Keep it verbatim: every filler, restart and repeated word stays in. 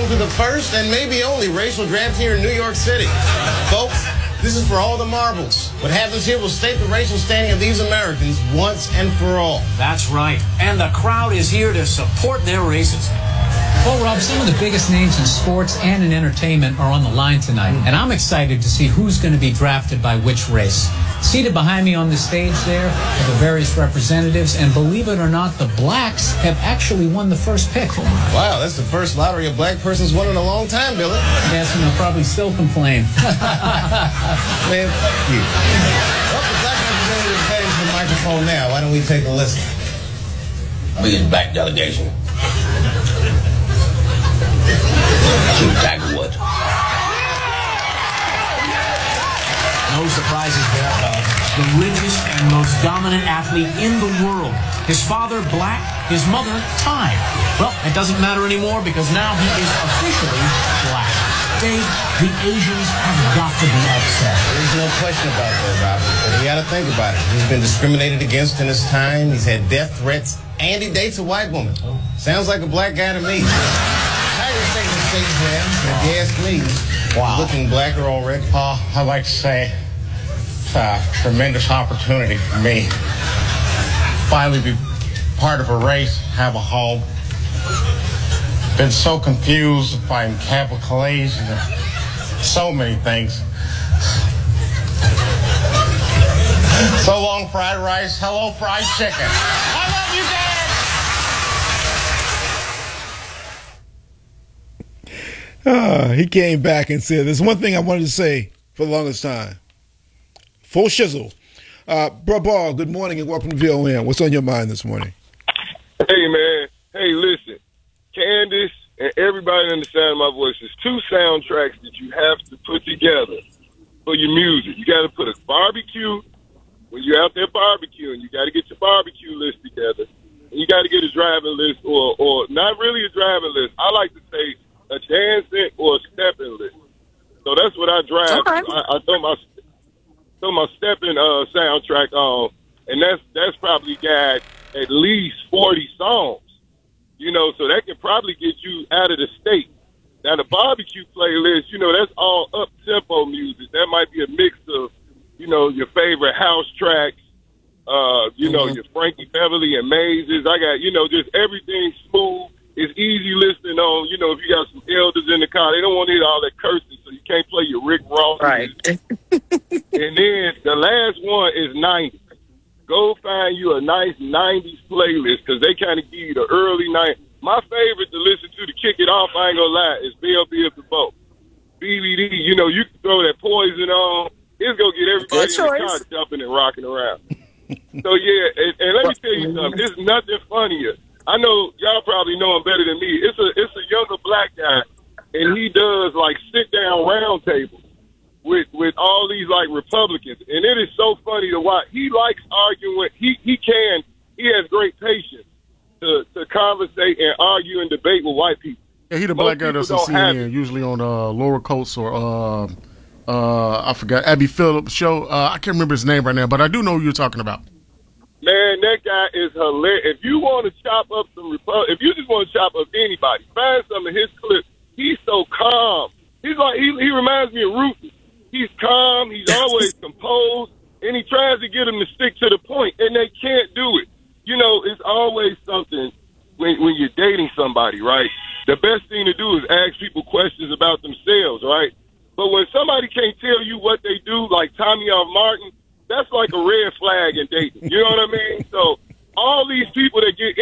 welcome to the first and maybe only racial draft here in New York City. Folks, this is for all the marbles. What happens here will state the racial standing of these Americans once and for all. That's right. And the crowd is here to support their races. Well, Rob, some of the biggest names in sports and in entertainment are on the line tonight, and I'm excited to see who's going to be drafted by which race. Seated behind me on the stage there are the various representatives, and believe it or not, the blacks have actually won the first pick. Wow, that's the first lottery a black person's won in a long time, Billy. Yes, and they'll probably still complain. Man, fuck you. Well, the black representative is heading to the microphone now. Why don't we take a listen? Biggest black delegation. Chief Tiger Woods. No surprises there. The richest and most dominant athlete in the world. His father, black. His mother, Thai. Well, it doesn't matter anymore because now he is officially black. Dave, the Asians have got to be upset. There's no question about that, Robert. But you got to think about it. He's been discriminated against in his time. He's had death threats, and he dates a white woman. Sounds like a black guy to me. Tiger's taking the state exam, if you ask me. Wow. Looking blacker already. Uh, I'd like to say it's a tremendous opportunity for me. Finally be part of a race, have a home. Been so confused by cavalcades and so many things. So long, fried rice. Hello, fried chicken. I love you, Dad. Uh, he came back and said, there's one thing I wanted to say for the longest time. Full shizzle. Uh, Bro Ball, good morning and welcome to V O N. What's on your mind this morning? Hey, man. Hey, listen. Candace and everybody understand my voice. There's two soundtracks that you have to put together for your music. You got to put a barbecue when you're out there barbecuing. You got to get your barbecue list together. And you got to get a driving list or, or not really a driving list. I like to say a dancing or a stepping list. So that's what I drive. Okay. I, I throw my throw my stepping uh, soundtrack on, and that's that's probably got at least forty songs. You know, so that can probably get you out of the state. Now the barbecue playlist, you know, that's all up tempo music. That might be a mix of, you know, your favorite house tracks, uh, you know, Mhm. your Frankie Beverly and Mazes. I got, you know, just everything smooth. It's easy listening on, you know, if you got some elders in the car, they don't want to hear all that cursing, so you can't play your Rick Ross. Right. And then the last one is nineties. Go find you a nice nineties playlist because they kind of give you the early night. My favorite to listen to to kick it off, I ain't gonna lie, is B L B of the Boat. B B D, you know, you can throw that Poison on. It's gonna get everybody Good in the choice. car jumping and rocking around. So, yeah, and, and let me tell you something. There's nothing funnier. I know y'all probably know him better than me. It's a it's a younger black guy, and he does, like, sit-down round tables with with all these like Republicans, and it is so funny to watch. He likes arguing with he he can he has great patience to to conversate and argue and debate with white people. Yeah, he the Most black guy people that's on don't C have N N, it. usually on uh, Laura Coates or uh, uh, I forgot Abby Phillips show. Uh, I can't remember his name right now, but I do know who you're talking about. Man, that guy is hilarious. If you want to chop up some Repu- if you just want to chop up anybody, find some of his clips. He's so calm. He's like he he reminds me of Rufus. He's calm. He's always composed, and he tries to get them to stick to the point, and they can't do it. You know, it's always something when when you're dating somebody, right? The best thing to do is ask people questions about themselves, right? But when somebody can't tell you what they do, like Tommy R. Martin, that's like a red flag in dating. You know what I mean?